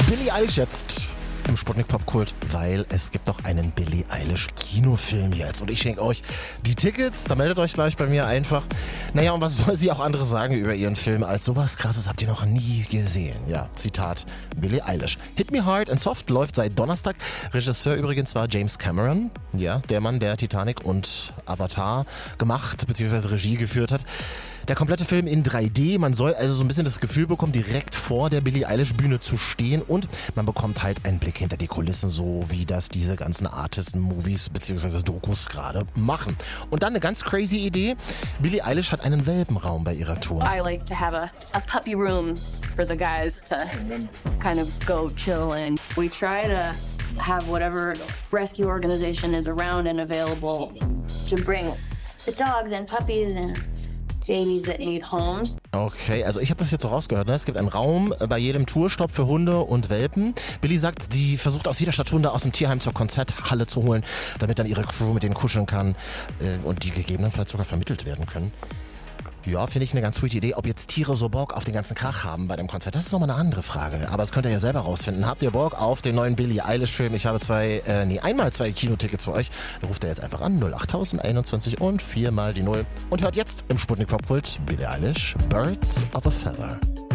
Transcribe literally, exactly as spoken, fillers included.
Billie Eilish jetzt im Sputnik Popkult, weil es gibt doch einen Billie Eilish Kinofilm jetzt und ich schenke euch die Tickets, da meldet euch gleich bei mir einfach. Naja, und was soll sie auch anderes sagen über ihren Film als sowas Krasses habt ihr noch nie gesehen. Ja, Zitat Billie Eilish. Hit Me Hard and Soft läuft seit Donnerstag. Regisseur übrigens war James Cameron, ja, der Mann, der Titanic und Avatar gemacht bzw. Regie geführt hat. Der komplette Film in drei D, man soll also so ein bisschen das Gefühl bekommen, direkt vor der Billie Eilish Bühne zu stehen und man bekommt halt einen Blick hinter die Kulissen, so wie das diese ganzen Artisten-Movies bzw. Dokus gerade machen. Und dann eine ganz crazy Idee, Billie Eilish hat einen Welpenraum bei ihrer Tour. I like to have a, a puppy room for the guys to kind of go chill in. We try to have whatever rescue organization is around and available to bring the dogs and puppies and babies that need homes. Okay, also ich habe das jetzt so rausgehört, ne? Es gibt einen Raum bei jedem Tourstopp für Hunde und Welpen. Billie sagt, sie versucht aus jeder Stadt Hunde aus dem Tierheim zur Konzerthalle zu holen, damit dann ihre Crew mit denen kuscheln kann äh, und die gegebenenfalls sogar vermittelt werden können. Ja, finde ich eine ganz gute Idee. Ob jetzt Tiere so Bock auf den ganzen Krach haben bei dem Konzert, das ist nochmal eine andere Frage. Aber das könnt ihr ja selber rausfinden. Habt ihr Bock auf den neuen Billie Eilish-Film? Ich habe zwei, äh, nee, einmal zwei Kinotickets für euch. Da ruft ihr jetzt einfach an, null acht einundzwanzig und viermal die null. Und hört jetzt im Sputnik Popkult Billie Eilish, Birds of a Feather.